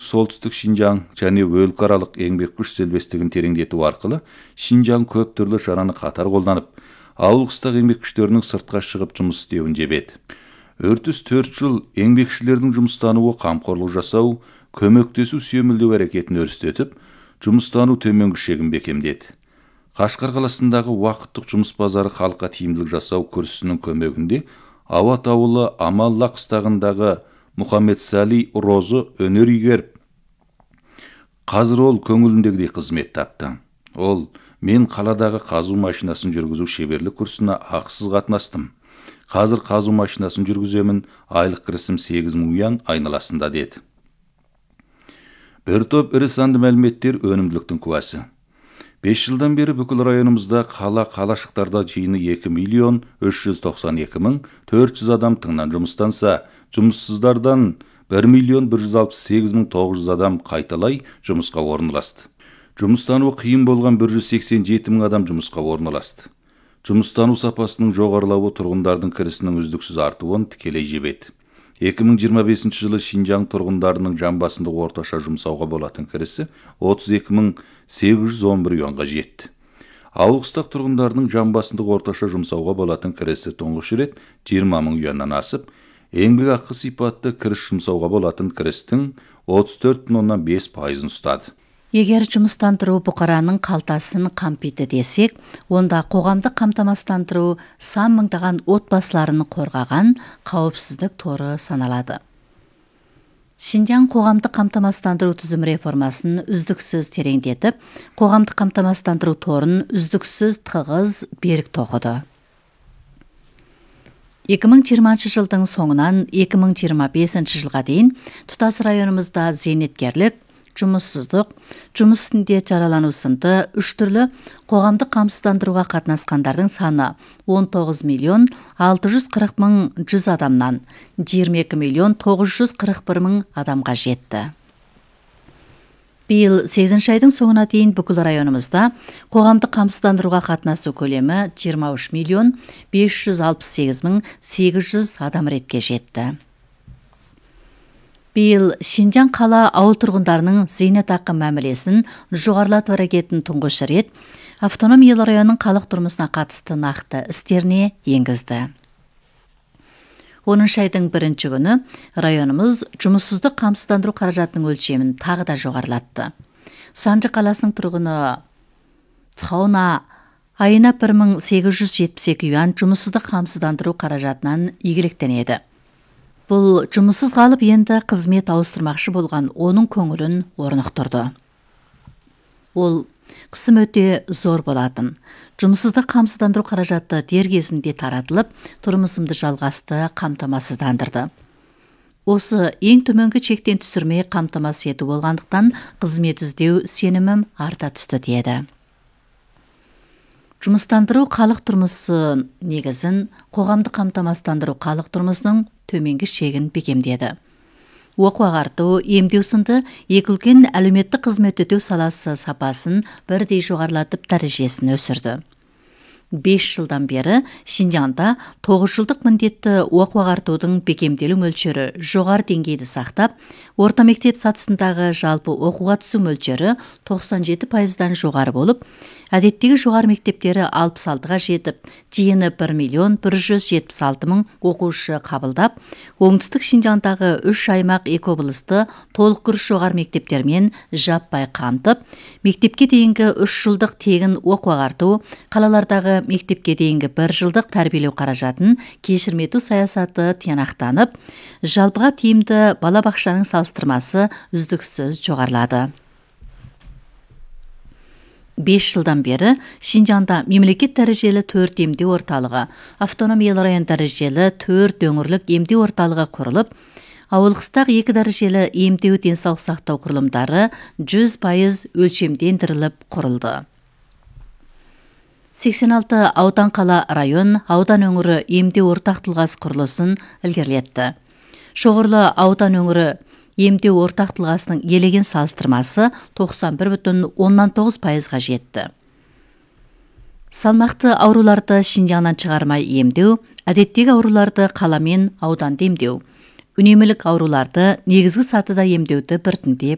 солтүстік Шинжаң және өлкаралық еңбек күш селбестігін тереңдету арқылы Шинжаң көп түрлі шараны қатар қолданып, ауыл-қыстақ еңбек күштерінің сыртқа шығып жұмыс істеуін жебеді. Өртіс 4 жыл еңбекшілердің жұмыстануы қамқорлық жасау, көмектесу сүйемелдеу әрекетін өрістетіп, жұмыстану төменгі шегін бекемдеді. Қашқар қаласындағы уақыттық жұмыс базары халыққа тиімділік жасау күрсінің көмегінде Ауат ауылы Амалла қыстағындағы Мұхаммед Сали Розы өнер игеріп, қазір ол көңіліндегідей қызмет тапты. Ол, мен қаладағы қазу машинасын жүргізу шеберлік курсына ақысыз қатынастым. Қазір қазу машинасын жүргіземін, айлық кірісім 8.000 юан айналасында деді. Бір топ ірі санды мәліметтер өнімділіктің куәсі. 5 жылдан бері бүкіл районымызда қалашықтарда жиыны 2.392.400 адам тыңнан жұмыстанса, жұмыссыздардан 1.168.900 адам қайталай жұмысқа орналасты. Жұмыстануы қиын болған 187.000 адам жұмысқа орналасты. Жұмыстану сапасының жоғарылауы тұрғындардың кірісінің үздіксіз артуын тікелей жебеді. 2025 жылы Шинжаң тұрғындарының жан-басында орташа жұмсауға болатын кірісі 32.811 юанға жетті. Ауыл-қыстақ тұрғындарының жан-басында орташа жұмсауға болатын кірісі тұңғыш рет 20.000 юаннан асып, еңбек ақы сипатты кіріс жұмсауға болатын кірістің 34.5%-ын ұстады. Егер жұмыстандыру бұқараның қалтасын қампиды десек, онда қоғамдық қамтамасыздандыру сан мыңдаған отбасыларын қорғаған қауіпсіздік торы саналады. Шинжаң қоғамдық қамтамасыздандыру тізім реформасын үздіксіз тереңдетіп, қоғамдық қамтамасыздандыру торын үздіксіз тығыз берік тоқыды. 2020 жылдың соңынан 2025 жылға дейін тұтас районымызда зейнеткерлік, жұмыссыздық, жұмыс үстінде жаралану сынды 3 түрлі қоғамдық қамсыздандыруға қатынасқандардың саны 19.640.100 адамнан 22.941.000 адамға жетті. Биыл 8 айдың соңына дейін бүкіл районымызда қоғамдық қамсыздандыруға қатынасу көлемі 23.568.800 адам ретке жетті. Биыл Шинжаң қала ауыл тұрғындарының зейнетақы мәмілесін жоғарылату әрекетін тұңғыш рет автономиялы районның халық тұрмысына қатысты нақты істеріне енгізді. 10 айдың 1 күні районымыз жұмыссыздық қамсыздандыру қаражатының өлшемін тағы да жоғарылатты. Санжы қаласының тұрғыны Цхауна айына 1.872 юан жұмыссыздық қамсыздандыру қаражатынан игіліктенеді. Бұл жұмыссыз қалып енді қызмет ауыстырмақшы болған оның көңілін орнықтырды. Ол қысым өте зор болатын. Жұмыссыздық қамсыздандыру қаражаты дер кезінде таратылып, тұрмысымды жалғасты қамтамасыздандырды. Осы ең төменгі шектен түсірмей қамтамасыз ету болғандықтан қызмет іздеу сенімім арта түсті деді. Жұмыстандыру халық тұрмысы негізін, қоғамдық қамтамасыздандыру халық тұрмысының төменгі шегін бекемдеді. Оқу-ағарту, емдеу сынды екі үлкен әлеуметтік қызмет өтеу саласы сапасын бірдей жоғарылатып дәрежесін өсірді. 5 жылдан бері Шинжаңда 9 жылдық міндетті оқу-ағартудың бекемделу мөлшері жоғары деңгейді сақтап, орта мектеп сатысындағы жалпы оқуға түсу мөлшері 97%-дан жоғары болып, әдеттегі жоғары мектептері 66-ға жетіп, жиыны 1.176.000 оқушы қабылдап, оңтүстік Шинжаңдағы 3 аймақ 2 облысты толық курс жоғары мектептермен жаппай қамтып, мектепке дейінгі 3 жылдық тегін оқу-ағарту, қалалардағы мектепке дейінгі 1 жылдық тәрбиелеу қаражатын кешірмету саясаты тиянақтанып, жалпыға тиімді балабақшаның салыстырмасы үздіксіз жоғарылады. 5 жылдан бері Шинжаңда мемлекет дәрежелі 4 емдеу орталығы, автономиялы район дәрежелі 4 өңірлік емдеу орталығы құрылып, ауыл-қыстақ 2 дәрежелі емдеу денсаулық сақтау құрылымдары 100% өлшемдендіріліп құрылды. 86 аудан қала район, аудан өңірі емдеу ортақ тұлғасы құрылысын ілгерілетті. Шоғырлы аудан өңірі емдеу ортақ тұлғасының елеген салыстырмасы 91,9%-ға жетті. Салмақты ауруларды Шинжаңнан шығармай емдеу, әдеттегі ауруларды қаламен ауданда емдеу, үнемілік ауруларды негізгі сатыда емдеуді біртіндеп